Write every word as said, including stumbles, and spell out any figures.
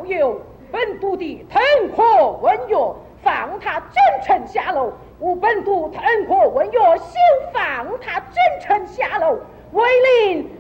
要有本督的腾火文约，放他真臣下楼。吾本督腾火文约，休放他真臣下楼，为令